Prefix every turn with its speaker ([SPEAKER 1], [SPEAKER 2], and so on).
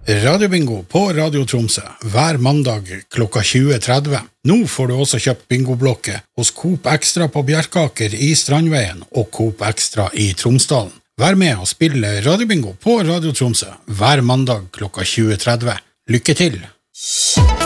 [SPEAKER 1] Radiobingo på Radio Tromsø, hver mandag klokka 20.30. Nå får du også kjøpt bingoblokke hos Coop Extra på Bjerkaker i Strandveien og Coop Extra i Tromsdalen. Vær med og spille Radiobingo på Radio Tromsø, hver mandag klokka 20.30. Lykke til!